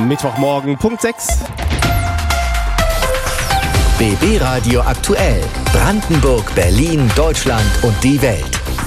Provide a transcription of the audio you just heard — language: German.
Mittwochmorgen, Punkt 6. BB Radio aktuell. Brandenburg, Berlin, Deutschland und die Welt.